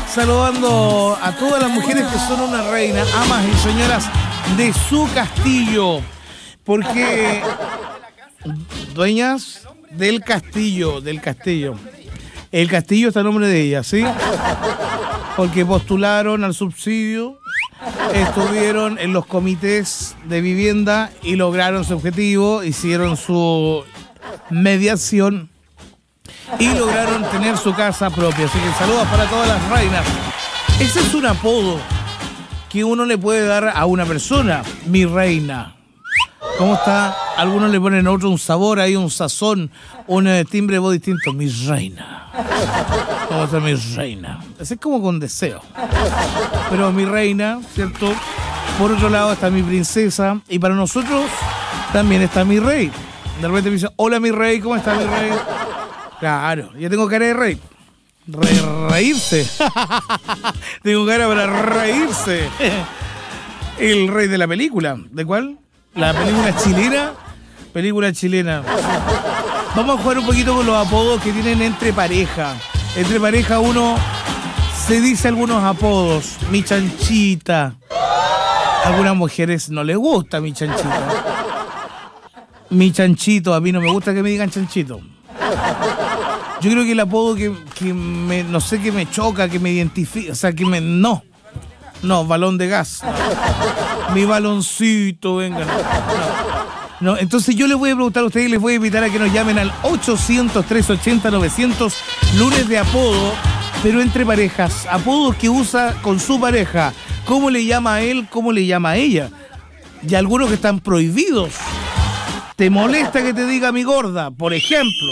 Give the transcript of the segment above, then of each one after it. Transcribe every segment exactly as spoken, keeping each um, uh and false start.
saludando a todas las mujeres que son una reina, amas y señoras de su castillo. Porque dueñas del castillo, del castillo. El castillo está a nombre de ellas, ¿sí? Porque postularon al subsidio, estuvieron en los comités de vivienda y lograron su objetivo, hicieron su mediación y lograron tener su casa propia. Así que saludos para todas las reinas. Ese es un apodo que uno le puede dar a una persona, mi reina. ¿Cómo está? Algunos le ponen otro, un sabor, ahí un sazón, un eh, timbre de voz distinto. Mi reina. ¿Cómo está mi reina? Ese es como con deseo. Pero mi reina, ¿cierto? Por otro lado está mi princesa. Y para nosotros también está mi rey. De repente me dice, hola mi rey, ¿cómo está mi rey? Claro, yo tengo cara de rey. Re reírse. Tengo cara para reírse. El rey de la película. ¿De cuál? La película chilena. Película chilena. Vamos a jugar un poquito con los apodos que tienen entre pareja. Entre pareja uno se dice algunos apodos. Mi chanchita. A algunas mujeres no les gusta mi chanchita. Mi chanchito. A mí no me gusta que me digan chanchito. Yo creo que el apodo que, que me, no sé, que me choca, que me identifica, o sea, que me... No. No, balón de gas. No. Mi baloncito, venga. No, no. No, entonces yo les voy a preguntar a ustedes y les voy a invitar a que nos llamen al ochocientos, trescientos ochenta, novecientos, lunes de apodo, pero entre parejas. Apodos que usa con su pareja. ¿Cómo le llama a él? ¿Cómo le llama a ella? Y algunos que están prohibidos. ¿Te molesta que te diga mi gorda? Por ejemplo.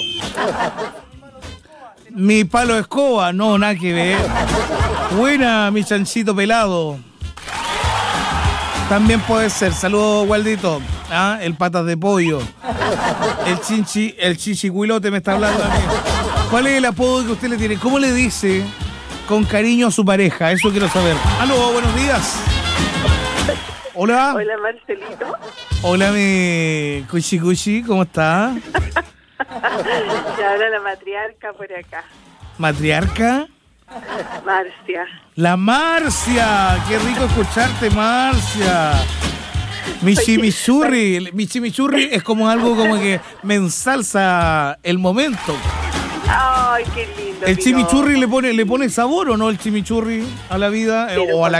Mi palo de escoba. No, nada que ver. Buena, mi chanchito pelado. También puede ser. Saludos, Waldito. ¿Ah? El patas de pollo. El chinchi, el chichicuilote me está hablando a mí. ¿Cuál es el apodo que usted le tiene? ¿Cómo le dice con cariño a su pareja? Eso quiero saber. Aló, buenos días. Hola. Hola, Marcelito. Hola, mi cuchi cuchi, ¿cómo está? Y ahora la matriarca por acá. ¿Matriarca? Marcia. La Marcia, qué rico escucharte, Marcia. Mi chimichurri, mi chimichurri es como algo como que me ensalza el momento. Ay, qué lindo. ¿El chimichurri le pone, le pone sabor o no el chimichurri a la vida? Pero o a la